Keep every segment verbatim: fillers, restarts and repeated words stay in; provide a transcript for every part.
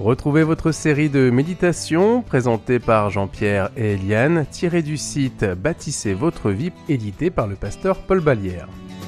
Retrouvez votre série de méditations présentée par Jean-Pierre et Eliane, tirée du site Bâtissez votre vie, édité par le pasteur Paul Ballière.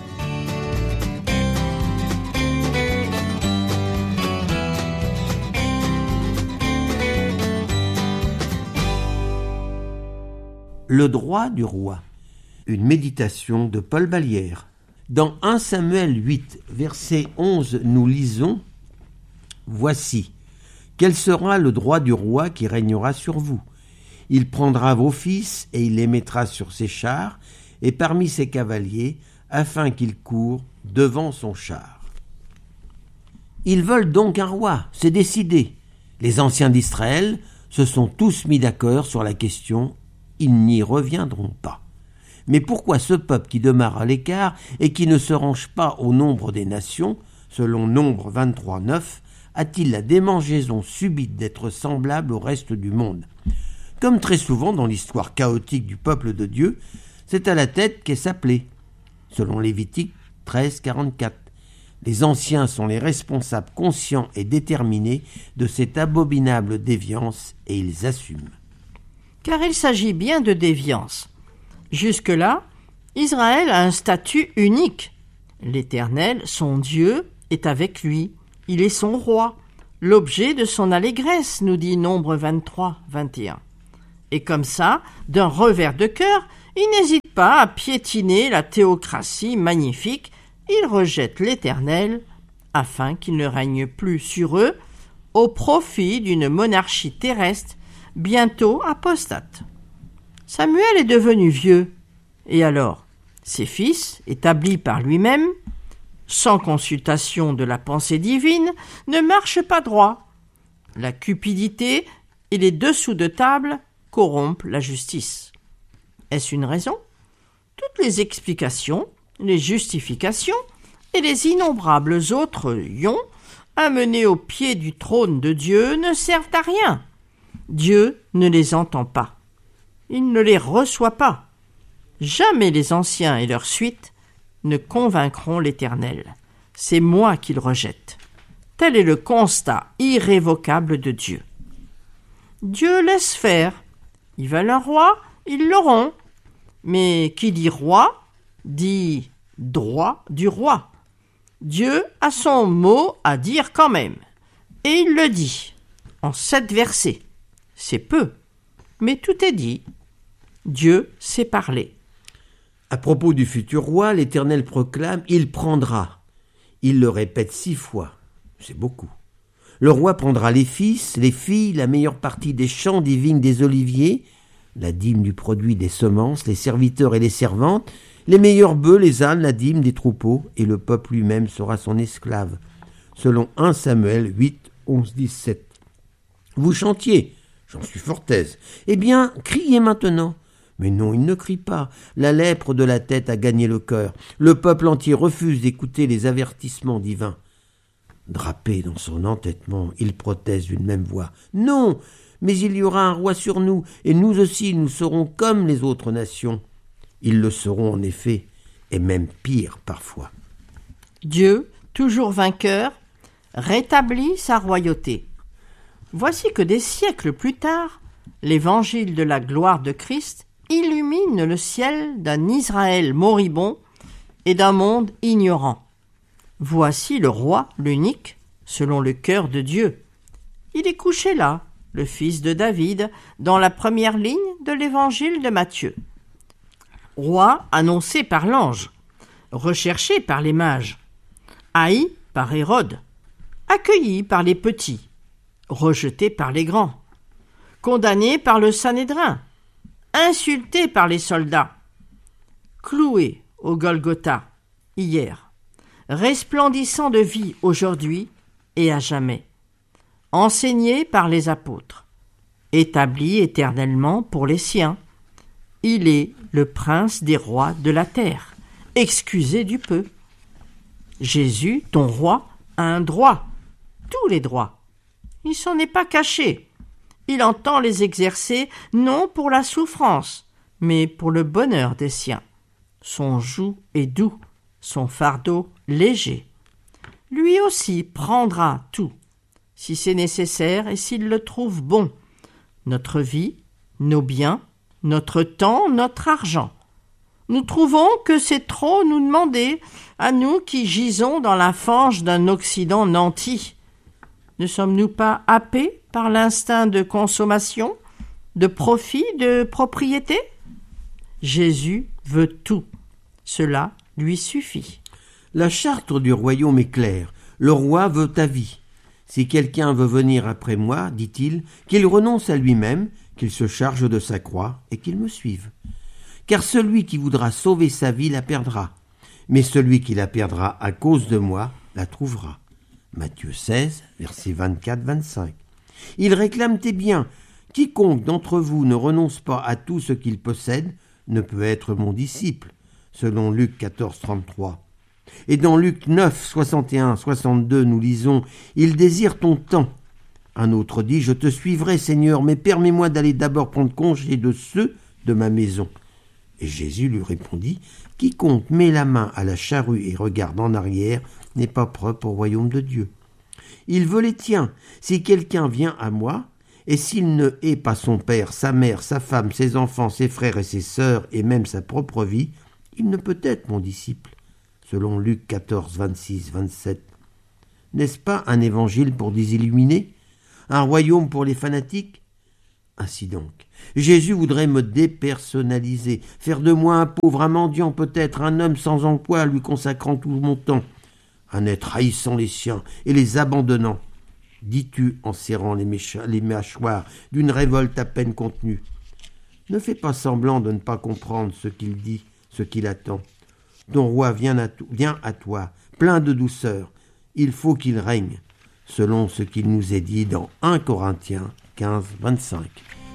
Le droit du roi. Une méditation de Paul Ballière. Dans premier Samuel huit, verset onze, nous lisons « Voici, quel sera le droit du roi qui régnera sur vous ? Il prendra vos fils et il les mettra sur ses chars et parmi ses cavaliers, afin qu'ils courent devant son char. » Ils veulent donc un roi, c'est décidé. Les anciens d'Israël se sont tous mis d'accord sur la question. Ils n'y reviendront pas. Mais pourquoi ce peuple qui demeure à l'écart et qui ne se range pas au nombre des nations, selon Nombre vingt-trois neuf, a-t-il la démangeaison subite d'être semblable au reste du monde ? Comme très souvent dans l'histoire chaotique du peuple de Dieu, c'est à la tête qu'est sa plaie, selon Lévitique treize quarante-quatre. Les anciens sont les responsables conscients et déterminés de cette abominable déviance et ils assument. Car il s'agit bien de déviance. Jusque-là, Israël a un statut unique. L'Éternel, son Dieu, est avec lui. Il est son roi, l'objet de son allégresse, nous dit Nombre vingt-trois vingt et un. Et comme ça, d'un revers de cœur, il n'hésite pas à piétiner la théocratie magnifique. Il rejette l'Éternel afin qu'il ne règne plus sur eux au profit d'une monarchie terrestre bientôt apostate. Samuel est devenu vieux, et alors, ses fils, établis par lui-même, sans consultation de la pensée divine, ne marchent pas droit. La cupidité et les dessous de table corrompent la justice. Est-ce une raison ? Toutes les explications, les justifications et les innombrables autres ions amenés au pied du trône de Dieu ne servent à rien. Dieu ne les entend pas. Il ne les reçoit pas. Jamais les anciens et leur suite ne convaincront l'Éternel. C'est moi qu'il rejette. Tel est le constat irrévocable de Dieu. Dieu laisse faire. Ils veulent un roi, ils l'auront. Mais qui dit roi, dit droit du roi. Dieu a son mot à dire quand même. Et il le dit, en sept versets. C'est peu, mais tout est dit. Dieu sait parler. À propos du futur roi, l'Éternel proclame « Il prendra ». Il le répète six fois. C'est beaucoup. Le roi prendra les fils, les filles, la meilleure partie des champs, des vignes, des oliviers, la dîme du produit des semences, les serviteurs et les servantes, les meilleurs bœufs, les ânes, la dîme des troupeaux, et le peuple lui-même sera son esclave. Selon premier Samuel huit, onze, dix-sept. Vous chantiez. J'en suis fort aise. Eh bien, criez maintenant. Mais non, il ne crie pas. La lèpre de la tête a gagné le cœur. Le peuple entier refuse d'écouter les avertissements divins. Drapé dans son entêtement, il proteste d'une même voix. Non, mais il y aura un roi sur nous, et nous aussi nous serons comme les autres nations. Ils le seront en effet, et même pire parfois. Dieu, toujours vainqueur, rétablit sa royauté. Voici que des siècles plus tard, l'évangile de la gloire de Christ illumine le ciel d'un Israël moribond et d'un monde ignorant. Voici le roi, l'unique, selon le cœur de Dieu. Il est couché là, le fils de David, dans la première ligne de l'évangile de Matthieu. Roi annoncé par l'ange, recherché par les mages, haï par Hérode, accueilli par les petits, rejeté par les grands, condamné par le Sanhédrin, insulté par les soldats, cloué au Golgotha hier, resplendissant de vie aujourd'hui et à jamais, enseigné par les apôtres, établi éternellement pour les siens. Il est le prince des rois de la terre, excusez du peu. Jésus, ton roi, a un droit, tous les droits. Il s'en est pas caché. Il entend les exercer non pour la souffrance, mais pour le bonheur des siens. Son joug est doux, son fardeau léger. Lui aussi prendra tout. si c'est nécessaire et s'il le trouve bon, notre vie, nos biens, notre temps, notre argent. Nous trouvons que c'est trop nous demander, à nous qui gisons dans la fange d'un Occident nanti. Ne sommes-nous pas happés par l'instinct de consommation, de profit, de propriété? Jésus veut tout. Cela lui suffit. La charte du royaume est claire. Le roi veut ta vie. Si quelqu'un veut venir après moi, dit-il, qu'il renonce à lui-même, qu'il se charge de sa croix et qu'il me suive. Car celui qui voudra sauver sa vie la perdra, mais celui qui la perdra à cause de moi la trouvera. Matthieu seize, versets vingt-quatre à vingt-cinq. Il réclame tes biens. Quiconque d'entre vous ne renonce pas à tout ce qu'il possède ne peut être mon disciple, selon Luc quatorze, trente-trois. Et dans Luc neuf, soixante et un à soixante-deux, nous lisons « Il désire ton temps ». Un autre dit « Je te suivrai, Seigneur, mais permets-moi d'aller d'abord prendre congé de ceux de ma maison. » Et Jésus lui répondit « Quiconque met la main à la charrue et regarde en arrière n'est pas propre au royaume de Dieu. Il veut les tiens. Si quelqu'un vient à moi, et s'il ne hait pas son père, sa mère, sa femme, ses enfants, ses frères et ses sœurs, et même sa propre vie, il ne peut être mon disciple. » Selon Luc quatorze, vingt-six à vingt-sept. N'est-ce pas un évangile pour des illuminés? Un royaume pour les fanatiques? Ainsi donc, Jésus voudrait me dépersonnaliser, faire de moi un pauvre, un mendiant peut-être, un homme sans emploi, lui consacrant tout mon temps, un être haïssant les siens et les abandonnant. Dis-tu en serrant les, mécha- les mâchoires d'une révolte à peine contenue. Ne fais pas semblant de ne pas comprendre ce qu'il dit, ce qu'il attend. Ton roi vient à, to- vient à toi, plein de douceur. Il faut qu'il règne, selon ce qu'il nous est dit dans un Corinthiens quinze, vingt-cinq.